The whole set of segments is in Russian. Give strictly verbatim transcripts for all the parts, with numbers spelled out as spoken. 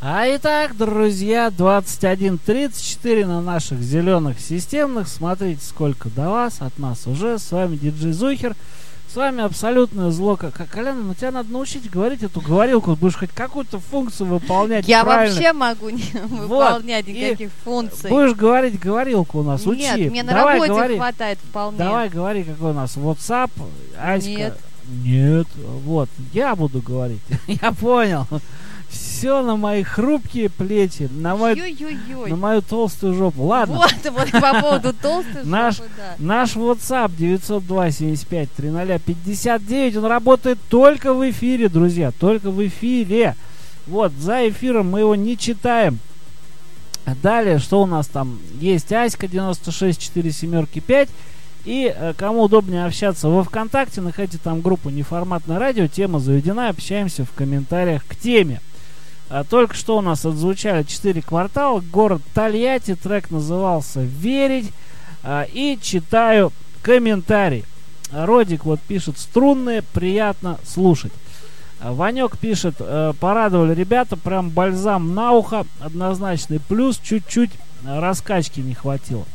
А итак, друзья, двадцать один тридцать четыре на наших зеленых системных. Смотрите, сколько до вас, от нас уже. С вами диджей Зухер. С вами абсолютное зло. Колян, ну тебя надо научить говорить эту говорилку. Будешь хоть какую-то функцию выполнять. Я правильно. Вообще могу не вот. выполнять никаких И функций. Будешь говорить говорилку у нас. Учи. Нет, мне на Давай, работе говори. хватает вполне. Давай говори, какой у нас WhatsApp. Аська. Нет. Нет. Вот. Я буду говорить. Я понял. Все на мои хрупкие плечи, на, мой, на мою толстую жопу. Ладно. Вот, вот по поводу толстой жопы, наш, да. Наш WhatsApp девятьсот два семьдесят пять тридцать пятьдесят девять, он работает только в эфире, друзья, только в эфире. Вот, за эфиром мы его не читаем. Далее, что у нас там? Есть Аська девяносто шесть четыре семерки пять. И э, кому удобнее общаться во ВКонтакте, находите там группу «Неформатное радио», тема заведена, общаемся в комментариях к теме. А, только что у нас отзвучали четыре квартала, город Тольятти, трек назывался «Верить», а, и читаю комментарий. Родик вот пишет: струнные, приятно слушать. а, Ванек пишет: э, порадовали ребята, прям бальзам на ухо, однозначный плюс, чуть-чуть раскачки не хватило.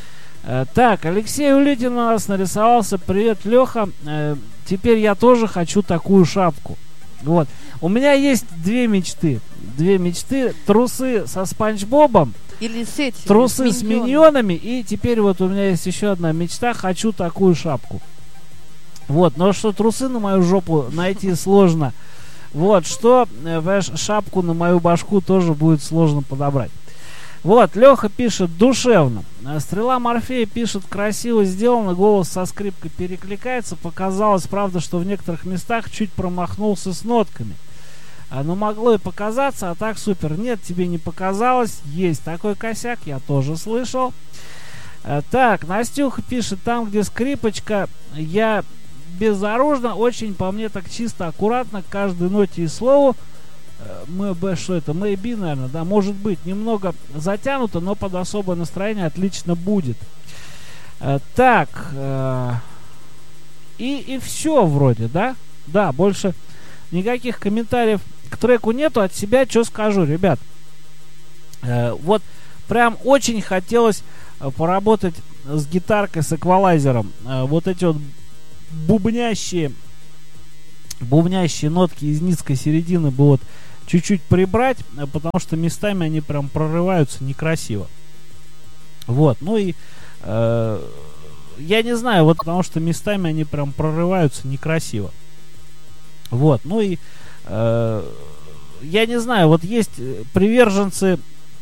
Так, Алексей Улитин у нас нарисовался. Привет, Леха. Э, теперь я тоже хочу такую шапку. Вот. У меня есть две мечты. Две мечты. Трусы со Спанч Бобом. Или с этим. Трусы с, с миньонами. И теперь вот у меня есть еще одна мечта. Хочу такую шапку. Вот. Но что трусы на мою жопу найти сложно. Вот. Что э, шапку на мою башку тоже будет сложно подобрать. Вот, Леха пишет: душевно. Стрела Морфея пишет: красиво сделано, голос со скрипкой перекликается. Показалось, правда, что в некоторых местах чуть промахнулся с нотками. А, ну, могло и показаться, а так супер. Нет, тебе не показалось. Есть такой косяк, я тоже слышал. А, так, Настюха пишет: там, где скрипочка, я безоружно, очень по мне так чисто, аккуратно, к каждой ноте и слову. Мы, что это, maybe, наверное, да, может быть, немного затянуто, но под особое настроение отлично будет. Э, так, э, и, и все вроде, да? Да, больше никаких комментариев к треку нету. От себя что скажу, ребят. Э, вот прям очень хотелось поработать с гитаркой, с эквалайзером. Э, вот эти вот бубнящие, бубнящие нотки из низкой середины бы вот чуть-чуть прибрать, потому что местами они прям прорываются некрасиво. Вот, ну и э, я не знаю, вот потому что местами они прям прорываются некрасиво. Вот, ну и э, я не знаю, вот есть приверженцы